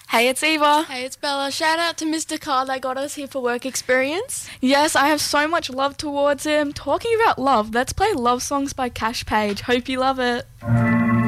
Hey, it's Eva. Hey, it's Bella. Shout out to Mr. Carr that got us here for work experience. Yes, I have so much love towards him. Talking about love, let's play Love Songs by Cash Page. Hope you love it.